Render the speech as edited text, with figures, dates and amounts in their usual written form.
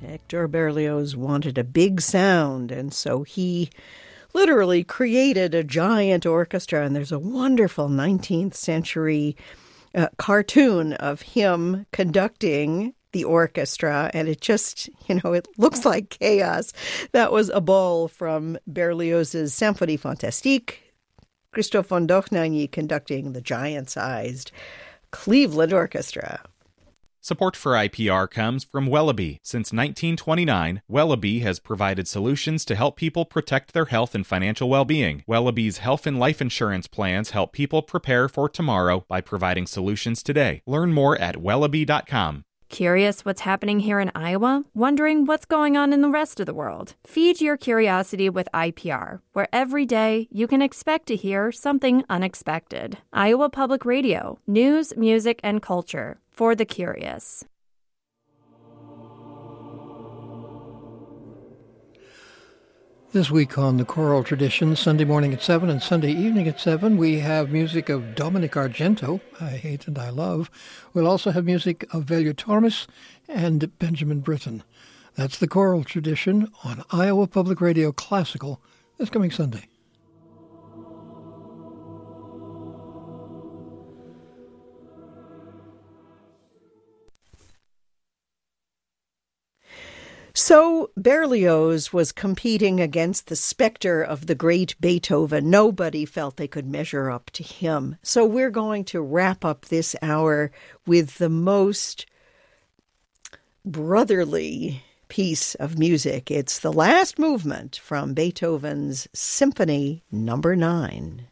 Hector Berlioz wanted a big sound, and so he literally created a giant orchestra. And there's a wonderful 19th century cartoon of him conducting the orchestra, and it just, it looks like chaos. That was a ball from Berlioz's Symphonie Fantastique. Christoph von Dohnanyi conducting the giant-sized Cleveland Orchestra. Support for IPR comes from Wellaby. Since 1929, Wellaby has provided solutions to help people protect their health and financial well-being. Wellaby's health and life insurance plans help people prepare for tomorrow by providing solutions today. Learn more at wellaby.com. Curious what's happening here in Iowa? Wondering what's going on in the rest of the world? Feed your curiosity with IPR, where every day you can expect to hear something unexpected. Iowa Public Radio, news, music, and culture for the curious. This week on The Choral Tradition, Sunday morning at 7 and Sunday evening at 7, we have music of Dominic Argento, I Hate and I Love. We'll also have music of Velio Tormes and Benjamin Britten. That's The Choral Tradition on Iowa Public Radio Classical this coming Sunday. So Berlioz was competing against the specter of the great Beethoven. Nobody felt they could measure up to him. So we're going to wrap up this hour with the most brotherly piece of music. It's the last movement from Beethoven's Symphony No. 9.